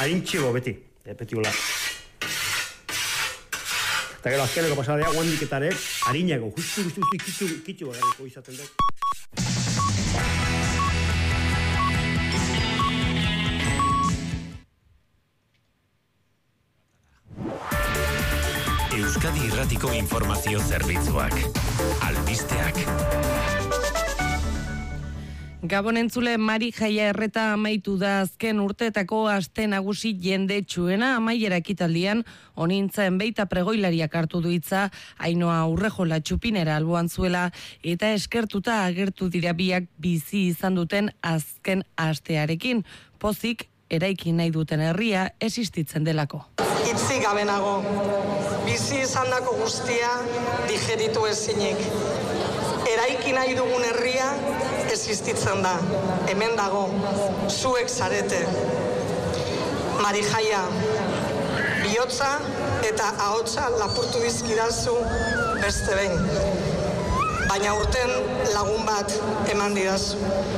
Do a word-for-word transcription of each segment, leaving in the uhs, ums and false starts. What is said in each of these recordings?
harintxego beti, beti gola. Eta gero azkeneko pasadea, guandiketare, harinago, justu, justu, justu, kitxu, kitxu bagarriko izaten dut. Euskadi Irratiko Informazio Zerbitzuak. Albisteak. Gabon entzule, Mari Jaia Erreta amaitu da azken urteetako aste nagusi jendetsuena. Amaiera ekitaldian onintzaen beita pregoilariak hartu du hitza, Ainhoa Urrejola txupinera alboan zuela eta eskertuta agertu dira biak bizi izan duten azken astearekin. Pozik eraiki nahi duten herria existitzen delako. Itzi gabe nago, bizi izandako guztia digeritu ezinik. Eraiki nahi dugun herria existitzen da, hemen dago, zuek zarete. Mari Jaia, bihotza eta ahotsa lapurtu dizkidazu beste behin. Baina urten lagun bat eman didazu.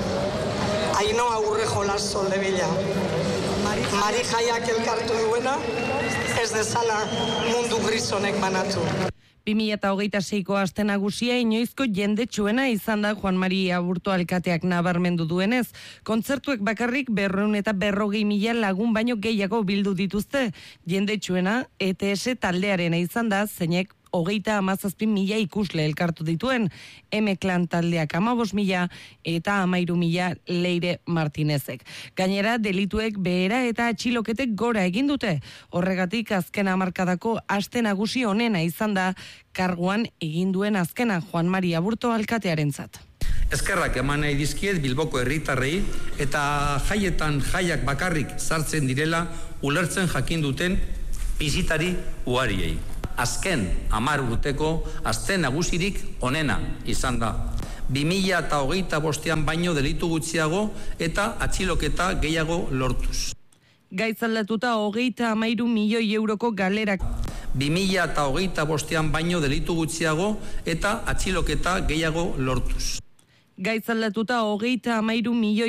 Ainhoa Urrejola Soldevilla. Mari Jaiak elkartu duena, ez dezala mundu gris honek banatu. bi mila hogeita seiko aste nagusia inoizko jendetsuena izan da Juan Mari Aburto alkateak nabarmendu duenez. Kontzertuek bakarrik berrehun eta berrogei mila lagun baino gehiago bildu dituzte. Jendetsuena E T S taldearena izan da, zeinek hogeita hamazazpi mila ikusle elkartu dituen, M-Klan taldeak hamabos mila eta hamairu mila Leire Martinezek. Gainera, delituek behera eta atxiloketek gora egin dute. Horregatik azken hamarkadako aste nagusi honena izan da, karguan egin duen azkena Juan Mari Aburto alkatearentzat. Eskerrak eman nahi dizkiet Bilboko herritarrei eta jaietan jaiak bakarrik sartzen direla ulertzen jakin duten bisitari ugariei. Azken hamar urteko aste nagusirik onena izan da. bi mila hogeita bostean baino delitu gutxiago eta atxiloketa gehiago lortuz. Gaitzaldatuta hogeita hamairu milioi euroko galerak. bi mila hogeita bostean baino delitu gutxiago eta atxiloketa gehiago lortuz. Gaitzaldatuta hogeita hamairu milioi